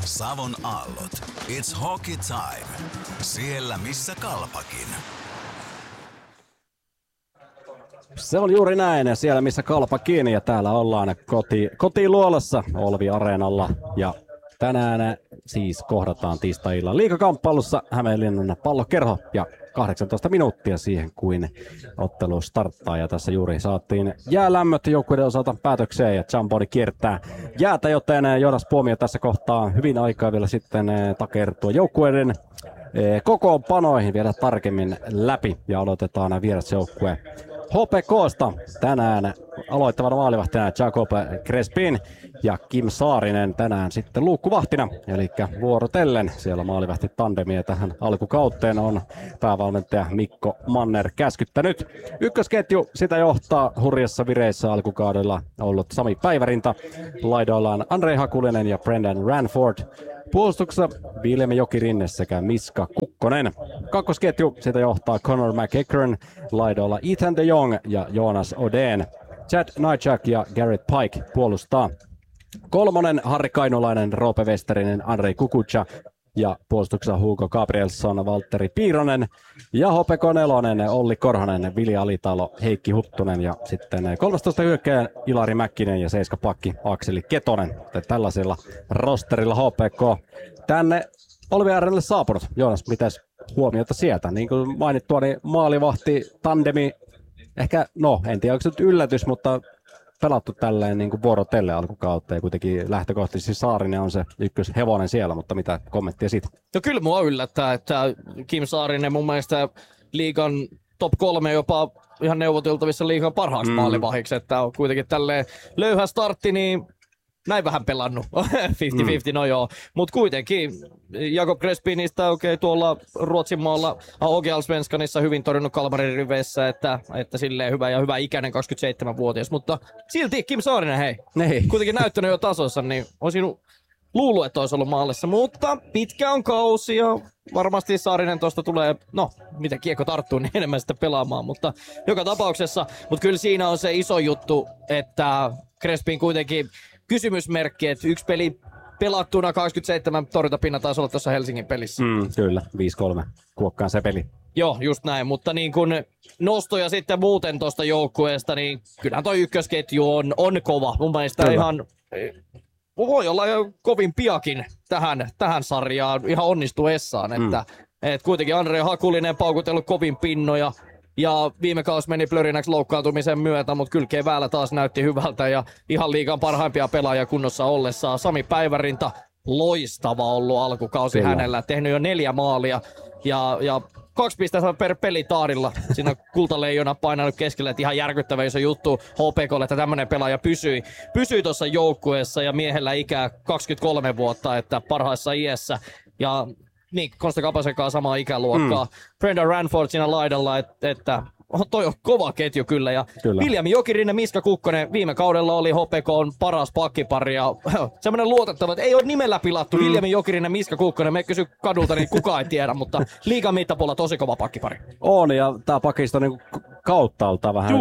Savon aallot. It's hockey time. Siellä missä Kalpakin. Se on juuri näin, siellä missä Kalpakin, ja täällä ollaan kotiluolassa Olvi-areenalla, ja tänään siis kohdataan tiistai-illan liigakamppailussa Hämeenlinnan Pallokerho, ja 18 minuuttia siihen, kuin ottelu starttaa, ja tässä juuri saatiin jäälämmöt joukkueiden osalta päätökseen, ja Jamboni kiertää jäätä, joten Joonas Puomio tässä kohtaa hyvin aikaa vielä sitten takertua joukkueiden kokoonpanoihin vielä tarkemmin läpi, ja aloitetaan vierasjoukkue HPK:sta tänään aloittavana maalivahtina Jacob Crespin ja Kim Saarinen tänään sitten luukkuvahtina, eli vuorotellen siellä maalivahti tandemia tähän alkukauteen on päävalmentaja Mikko Manner käskyttänyt. Ykkösketju sitä johtaa hurjassa vireissä alkukaudella ollut Sami Päivärinta, laidoillaan Andrei Hakulinen ja Brendan Ranford. Puolustuksessa Vilhelm Jokirinne sekä Miska Kukkonen. Kakkosketju sitä johtaa Connor McEachern, laidoilla Ethan de Jong ja Jonas Odén. Chad Nychak ja Garrett Pike puolustaa. Kolmonen Harri Kainulainen, Roope Westerinen, Andrei Kukucha ja puolustuksessa Hugo Gabrielsson, Valtteri Piironen ja HPK4 Olli Korhonen, Vili Alitalo, Heikki Huttunen ja sitten 13 hyökkääjän Ilari Mäkkinen ja 7 pakki Akseli Ketonen. Tällaisella rosterilla HPK tänne Olvi-areenalle saapunut. Joonas, mitäs huomiota sieltä? Niin kuin mainittua, niin maalivahti tandemi, ehkä, en tiedä onko se nyt yllätys, mutta pelattu tälleen niin kuin vuorotelle alkukautta ja kuitenkin lähtökohtaisesti Saarinen on se ykköshevonen siellä, mutta mitä kommenttia siitä? No kyllä mua yllättää, että Kim Saarinen mun mielestä liigan top 3 jopa ihan neuvoteltavissa liigan parhaaksi maalivahiksi, että on kuitenkin tälleen löyhä startti, niin näin vähän pelannut. 50-50, no joo. Mutta kuitenkin Jakob Crespinistä tuolla Ruotsin maalla Allsvenskanissa hyvin torjunut Kalmarin riveissä, että silleen hyvä ikäinen 27-vuotias. Mutta silti Kim Saarinen, hei. Kuitenkin näyttänyt jo tasossa, niin olisin luullut, että olisi ollut maalissa. Mutta pitkä on kausi ja varmasti Saarinen tuosta tulee, miten kiekko tarttuu, niin enemmän sitä pelaamaan. Mutta joka tapauksessa, kyllä siinä on se iso juttu, että Crespin kuitenkin kysymysmerkki, että yksi peli pelattuna 27 torjuntapinnan taisi olla tuossa Helsingin pelissä. Kyllä, 5-3 kuokkaan se peli. Joo, just näin, mutta niin kun nostoja sitten muuten tuosta joukkueesta, niin kyllähän toi ykkösketju on kova. Mun mielestä ihan voi olla jo kovin piakin tähän sarjaan ihan onnistuessaan, että kuitenkin Andrei Hakulinen paukutellut kovin pinnoja. Ja viime kausi meni plörinäksi loukkaantumisen myötä, mutta kyllä keväällä taas näytti hyvältä ja ihan liigan parhaimpia pelaajia kunnossa ollessaan. Sami Päivärinta, loistava ollut alkukausi hänellä, tehnyt jo 4 maalia ja 2 pistettä per peli taarilla. Siinä kultaleijona painanut keskelle, että ihan järkyttävä iso juttu HPK:lle, että tämmöinen pelaaja pysyi tuossa joukkueessa ja miehellä ikää 23 vuotta, että parhaissa iässä. Ja niin, Konsta Kapasen kanssa samaa ikäluokkaa. Brendan Ranford siinä laidalla, että toi on kova ketju kyllä. Ja Vilhelm Jokirinne, Miska Kukkonen viime kaudella oli HPK:n paras pakkipari. Ja semmoinen luotettava, että ei ole nimellä pilattu. Vilhelm Jokirinne, Miska Kukkonen, me kysy kadulta, niin kukaan ei tiedä, mutta liigan mittapuolella tosi kova pakkipari. On, ja tää pakisto niin kauttaalta vähän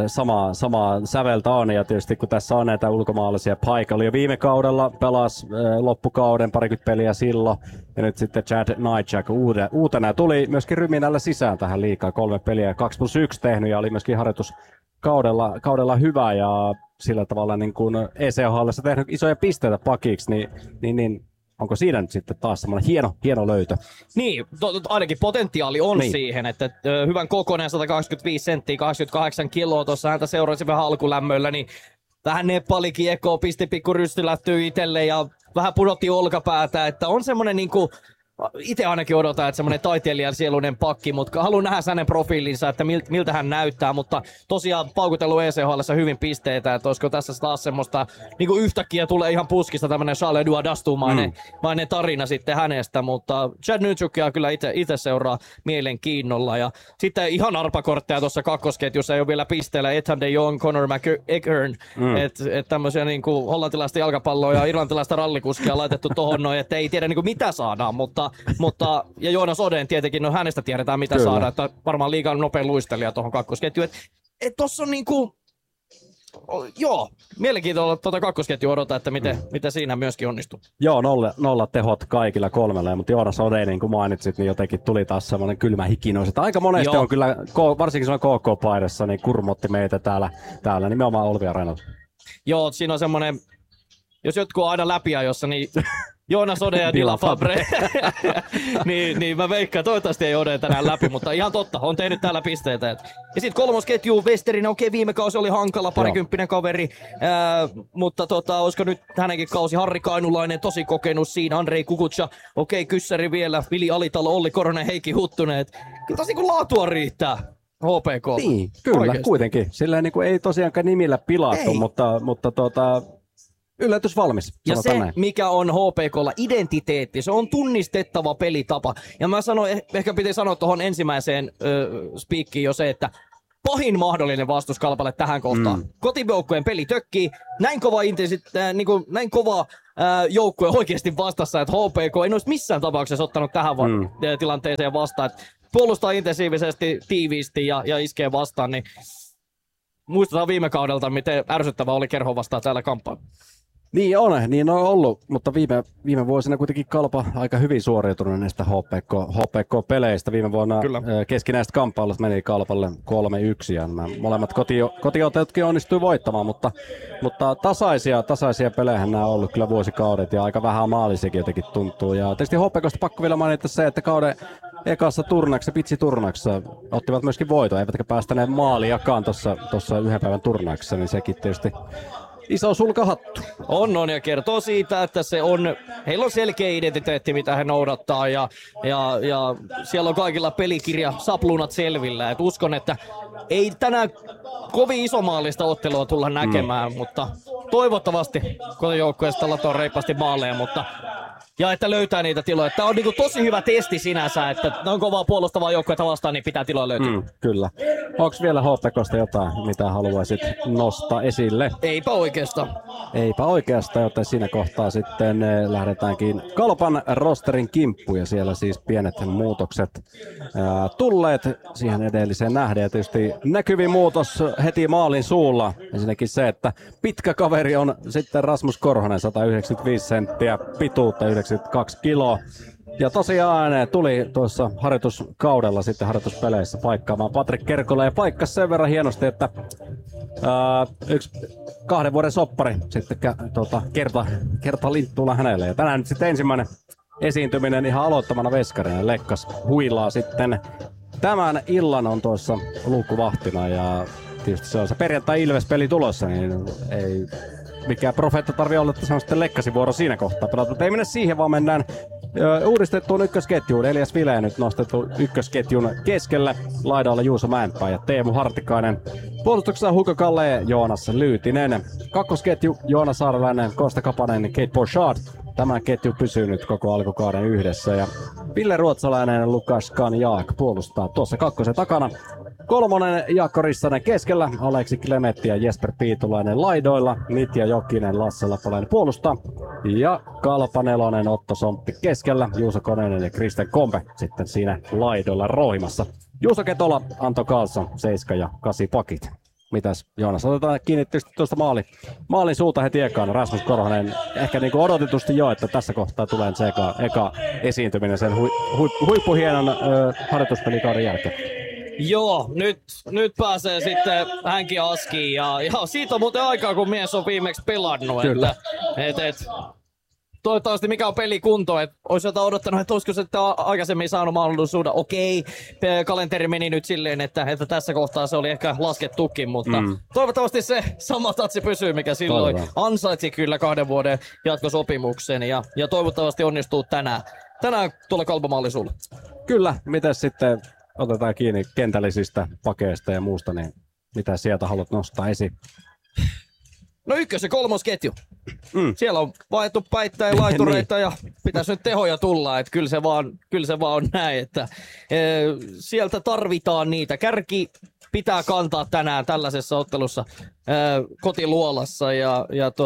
samaa säveltä on. Ja tietysti kun tässä on näitä ulkomaalaisia, Pike oli jo viime kaudella, pelasi loppukauden 20 peliä silloin. Ja nyt sitten Chad Nychak uutena tuli myöskin ryminällä sisään tähän liigaan 3 peliä 2+1 tehnyt ja oli myöskin harjoituskaudella hyvä ja sillä tavalla niin kuin ECHL:ssä tehnyt isoja pisteitä pakiksi, niin onko siinä nyt sitten taas semmoinen hieno löytö? Niin, ainakin potentiaali on siihen, että hyvän kokoinen 125 senttiä, 28 kiloa, tuossa häntä seurasi vähän alkulämmöllä, niin vähän Nepali-kiekkoa pisti pikku rystylättyy itselle ja vähän pudotti olkapäätä, että on semmoinen niinku, itse ainakin odotan, että semmoinen taiteilijan sieluinen pakki, mutta haluan nähdä hänen profiilinsa, että miltä hän näyttää, mutta tosiaan paukutellut ECHL:ssä hyvin pisteitä, että olisiko tässä taas semmoista, niinku yhtäkkiä tulee ihan puskista tämmöinen Charles-Edouard Dastumainen tarina sitten hänestä, mutta Chad Nychukia kyllä itse seuraa mielenkiinnolla ja sitten ihan arpakortteja tuossa kakkosketjussa ei ole vielä pisteellä Ethan de Jong, Connor McEachern, että tämmöisiä niinku hollantilaista jalkapalloa ja irlantilaista rallikuskia laitettu tohon noin, että ei tiedä niinku mitä saadaan, mutta ja Jonas Odén tietenkin, no hänestä tiedetään mitä saada, että varmaan liigan nopein luistelija tuohon kakkosketjuun. Et tossa on niinku, Joo, mielenkiintoista tuota kakkosketjua odottaa, että miten siinä myöskin onnistuu. Joo, nolla tehot kaikilla kolmella, mutta Joonas Ode, niin kuin mainitsit, niin jotenkin tuli taas semmoinen kylmä hikinois. Aika monesti on kyllä, varsinkin semmoinen KK-paidassa, niin kurmotti meitä täällä nimenomaan Olvi Areenalla. Joo, siinä on semmoinen, jos jotkut on aina läpiajossa, niin Joonas Ode ja Dylan Fabre. niin mä veikkaan, toivottavasti ei Ode tänään läpi, mutta ihan totta, on tehnyt täällä pisteitä. Ja sitten kolmosketju, Westerinen, okei, viime kausi oli hankala, parikymppinen kaveri, mutta olisiko nyt hänenkin kausi, Harri Kainulainen, tosi kokenut siinä, Andrei Kukutscha, okei, Kyssäri vielä, Vili Alitalo, Olli Koronen, Heikki Huttunen, kyllä tosi kun laatua riittää. HPK. Niin, kyllä, oikeasti. Kuitenkin. Silleen niin kuin ei tosiaankaan nimillä pilattu, mutta yllätys valmis. Ja se, näin. Mikä on HPKlla identiteetti, se on tunnistettava pelitapa. Ja mä sanoin, ehkä piti sanoa tuohon ensimmäiseen spiikkiin jo se, että pahin mahdollinen vastus Kalpalle tähän kohtaan. Kotijoukkueen peli tökkii, näin kova joukkue oikeasti vastassa, että HPK ei olisi missään tapauksessa ottanut tähän tilanteeseen vastaan. Että puolustaa intensiivisesti, tiiviisti ja iskee vastaan, niin muistetaan viime kaudelta, miten ärsyttävä oli Kerho vastaan täällä kamppailu. Niin on ollut, mutta viime vuosina kuitenkin Kalpa aika hyvin suoriutunut näistä HPK-peleistä. Viime vuonna keskinäistä kamppailusta meni Kalpalle 3-1 ja molemmat kotiotteetkin onnistui voittamaan, mutta tasaisia pelejä nämä on ollut kyllä vuosikaudet ja aika vähän maalisiakin jotenkin tuntuu. Ja tietysti HPKsta pakko vielä mainita se, että kauden ekassa turnauksessa, pitsi-turnauksessa ottivat myöskin voiton, eivätkä päästäneet maaliakaan tuossa yhden päivän turnauksessa, niin sekin tietysti iso sulkahattu. On ja kertoo siitä, että heillä on selkeä identiteetti, mitä he noudattaa ja siellä on kaikilla pelikirja saplunat selvillä. Et uskon, että ei tänään kovin isomaallista ottelua tulla näkemään, mutta toivottavasti kotijoukkueesta lataa reippaasti maaleja, ja että löytää niitä tiloja. Tämä on niinku tosi hyvä testi sinänsä, että on kovaa puolustavaa joukkuetta vastaan, niin pitää tiloja löytyä. Kyllä. Onko vielä HPKsta jotain, mitä haluaisit nostaa esille? Eipä oikeastaan, joten siinä kohtaa sitten lähdetäänkin Kalpan rosterin kimppuun. Ja siellä siis pienet muutokset tulleet siihen edelliseen nähden. Ja tietysti näkyvin muutos heti maalin suulla. Ensinnäkin se, että pitkä kaveri on sitten Rasmus Korhonen, 195 senttiä pituutta, 92 kiloa. Ja tosiaan tuli tuossa harjoituskaudella sitten harjoituspeleissä paikkaamaan Patrik Kerkola ja paikkasi sen verran hienosti, että 2 vuoden soppari sitten kerta linttuulla hänelle. Ja tänään nyt sitten ensimmäinen esiintyminen ihan aloittamana veskarina. Lekkas huilaa sitten tämän illan on tuossa luukkuvahtina ja tietysti se on se perjantai Ilves-peli tulossa, niin ei mikään profeetta tarvii olla, että se on sitten Lekkasin vuoro siinä kohtaa pelata. Mutta ei mennä siihen, vaan mennään uudistettuun ykkösketjuun. Elias Vile nyt nostettu ykkösketjun keskelle. Laidalla Juuso Mäenpää ja Teemu Hartikainen. Puolustuksessa Hugo Kalle ja Joonas Lyytinen. Kakkosketju Joona Saarelainen, Kosta Kapanen ja Kate Bouchard. Tämä ketju pysyy nyt koko alkukauden yhdessä. Ja Ville Ruotsalainen ja Lukas Kanjaak puolustaa tuossa kakkosen takana. Kolmonen Jaakko Rissanen keskellä, Aleksi Klemetti ja Jesper Piitulainen laidoilla, Mitja Jokinen, Lasse Lapalainen puolustaa ja Kalpa Nelonen, Otto Somppi keskellä, Juuso Koneinen ja Kristen Kompe sitten siinä laidoilla rohimassa. Juuso Ketola, Anto Karlsson, 7 ja 8 pakit. Mitäs Joonas, otetaan kiinni tietysti tuosta maalin suuta heti ekaan. Rasmus Korhonen ehkä niin kuin odotetusti jo, että tässä kohtaa tulee se eka esiintyminen sen huippuhienon harjoituspelikauden jälkeen. Joo, nyt pääsee sitten hänkin askiin ja siitä on muuten aikaa, kun mies on viimeksi pelannut. Kyllä. Toivottavasti mikä on pelikunto, että olisi jotain odottanut, että olisiko se aikaisemmin saanut mahdollisuuden. Okei, kalenteri meni nyt silleen, että tässä kohtaa se oli ehkä laskettukin, mutta toivottavasti se sama tatsi pysyy, mikä silloin ansaitsi kyllä 2 vuoden jatkosopimuksen ja toivottavasti onnistuu tänään tuolla Kalpamaalin suulla. Kyllä, mitäs sitten otetaan kiinni kentällisistä pakeista ja muusta, niin mitä sieltä haluat nostaa esiin? No ykkös- ja kolmosketju. Siellä on vaihtu päittäin laitureita ja pitäisi nyt tehoja tulla, että kyllä se vaan on näin, että sieltä tarvitaan niitä. Kärki pitää kantaa tänään tällaisessa ottelussa kotiluolassa ja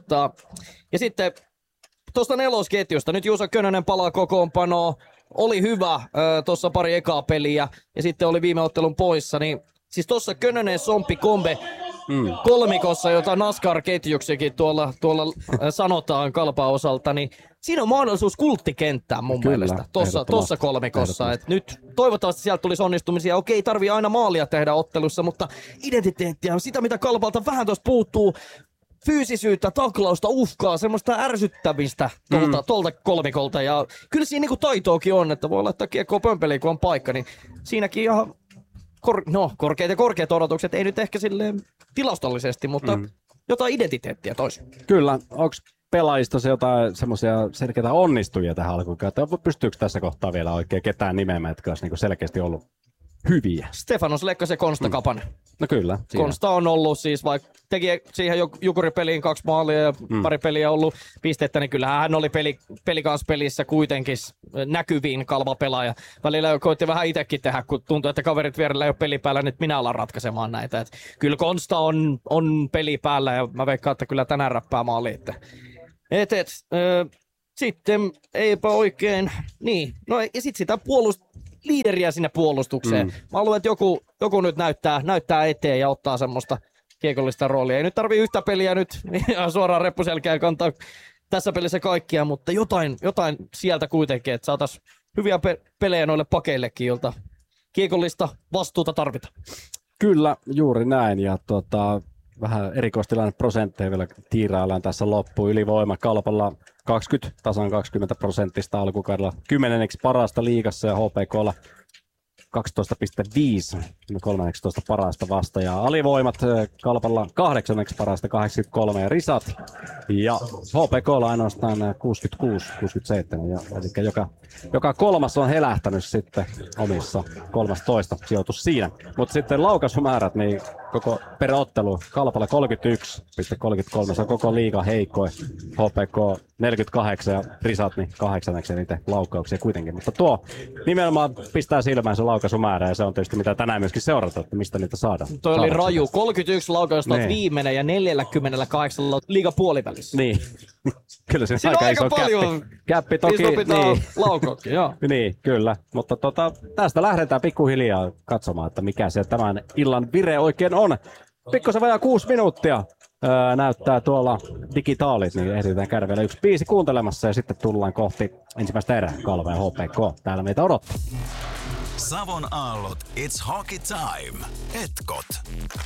sitten tuosta nelosketjusta. Nyt Juuso Könönen palaa kokoonpanoon. Oli hyvä tuossa pari ekaa peliä ja sitten oli viime ottelun poissa, niin siis tossa Könönen, Sompi, Kombe kolmikossa, jota NASCAR-ketjuksikin tuolla sanotaan Kalpan osalta, niin siinä on mahdollisuus kulttikenttään mun mielestä tuossa kolmikossa. Et nyt toivottavasti sieltä tulisi onnistumisia. Okei, tarvii aina maalia tehdä ottelussa, mutta identiteettiä, sitä mitä Kalpalta vähän tuossa puuttuu, fyysisyyttä, taklausta, uhkaa, semmoista ärsyttämistä tuolta kolmikolta. Ja kyllä siinä niinku taitoakin on, että voi laittaa kiekkoa pömpeliin, kun on paikka, niin siinäkin ihan korkeat odotukset, ei nyt ehkä silleen tilastollisesti, mutta jotain identiteettiä toisi. Kyllä, onko pelaajista se jotain semmoisia selkeitä onnistujia tähän alkuun? Pystyykö tässä kohtaa vielä oikein ketään nimeämään, jotka olisi niinku selkeästi ollut hyviä? Stefanos Lekkas ja Konsta Kapanen. No kyllä. Siinä. Konsta on ollut siis, vaikka teki siihen Jukuri-peliin 2 maalia ja pari peliä ollut pistettä, niin kyllähän hän oli pelissä kuitenkin näkyviin Kalpa-pelaaja. Välillä koitti vähän itsekin tehdä, kun tuntui, että kaverit vierellä ei ole peli päällä, nyt minä alan ratkaisemaan näitä. Et kyllä Konsta on peli päällä ja mä veikkaan, että kyllä tänään räppää maaliin. Sitten eipä oikein, niin, no ja sitten sitä liideriä sinne puolustukseen. Mä haluan, että joku nyt näyttää eteen ja ottaa semmoista kiekollista roolia. Ei nyt tarvii yhtä peliä nyt suoraan reppuselkään kantaa tässä pelissä kaikkia, mutta jotain sieltä kuitenkin, että saataisiin hyviä pelejä noille pakeillekin, jolta kiekollista vastuuta tarvitaan. Kyllä, juuri näin. Ja vähän erikoistilanne prosentteja vielä tiiraillaan tässä loppuun. Ylivoima Kalpalla tasan 20% alkukaudella 10. parasta liigassa ja HPK:lla 12,5, 13 parasta vasta. Ja alivoimat Kalpalla 8. parasta 83 ja risat. Ja HPK:lla ainoastaan 66-67. Eli joka kolmas on helähtänyt sitten omissa 13 sijoitus siinä. Mutta sitten laukaisumäärät, niin koko per ottelu Kalpalla 31,33, se on koko liiga heikkoin. HPK 48 ja risat niin 8 niitä laukauksia kuitenkin. Mutta tuo nimenomaan pistää silmään se laukaisumäärä ja se on tietysti mitä tänään myöskin seurata, että mistä niitä saadaan. Toi oli raju, 31 laukausta on viimeinen ja 48 liiga puolivälissä. Niin. Kyllä siinä on aika iso paljon. Käppi toki. Niin. Laukauksia, joo. Niin, kyllä. Mutta tästä lähdetään pikkuhiljaa katsomaan, että mikä se tämän illan vire oikein on. Pikkusen vajaa 6 minuuttia näyttää tuolla digitaalit, niin ehditään käydä vielä 1 biisi kuuntelemassa ja sitten tullaan kohti ensimmäistä erää. Kalpa ja HPK. Täällä meitä odottaa. Savon aallot, it's hockey time. Etkot.